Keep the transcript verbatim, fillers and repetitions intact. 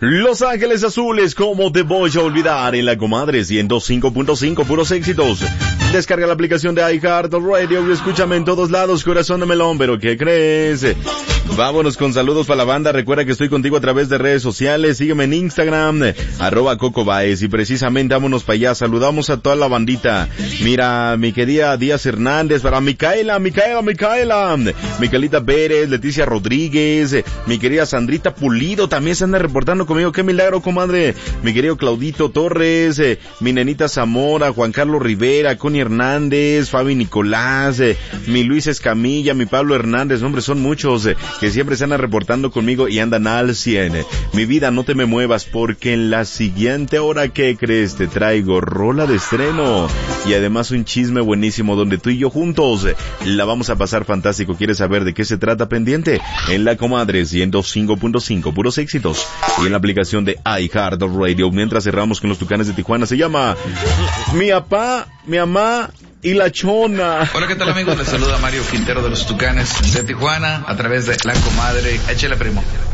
Los Ángeles Azules, ¿cómo te voy a olvidar? En la comadre ciento cinco punto cinco, puros éxitos. Descarga la aplicación de iHeartRadio y escúchame en todos lados, corazón de melón, pero ¿qué crees? Vámonos con saludos para la banda. Recuerda que estoy contigo a través de redes sociales. Sígueme en Instagram, arroba Coco Baez. Y precisamente vámonos para allá. Saludamos a toda la bandita. Mira, mi querida Díaz Hernández, para Micaela, Micaela, Micaela. Micaelita Pérez, Leticia Rodríguez, mi querida Sandrita Pulido, también se anda reportando conmigo. Qué milagro, comadre. Mi querido Claudito Torres, eh, mi nenita Zamora, Juan Carlos Rivera, Connie Hernández, Fabi Nicolás, eh, mi Luis Escamilla, mi Pablo Hernández. Hombre, son muchos eh, que siempre se andan reportando conmigo y andan al cien. Mi vida, no te me muevas porque en la siguiente hora, ¿qué crees? Te traigo rola de estreno y además un chisme buenísimo donde tú y yo juntos eh, la vamos a pasar fantástico. ¿Quieres saber de qué se trata? Pendiente en la comadre ciento cinco punto cinco, puros éxitos, y en la aplicación de iHeartRadio. Mientras cerramos con los Tucanes de Tijuana, se llama Mi Papá, Mi Mamá y La Chona. Hola, ¿qué tal, amigos? Les saluda Mario Quintero de los Tucanes de Tijuana a través de la comadre. Échale, primo.